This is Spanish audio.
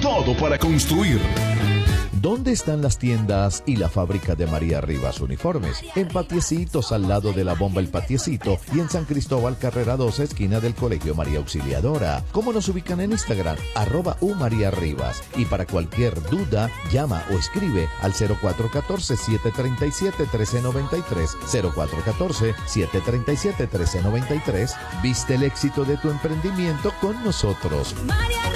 todo para construir. ¿Dónde están las tiendas y la fábrica de María Rivas Uniformes? En Patiecitos, al lado de la bomba El Patiecito, y en San Cristóbal, carrera 12, esquina del Colegio María Auxiliadora. ¿Cómo nos ubican en Instagram? @uMariaRivas. Y para cualquier duda, llama o escribe al 0414-737-1393. 0414-737-1393. Viste el éxito de tu emprendimiento con nosotros.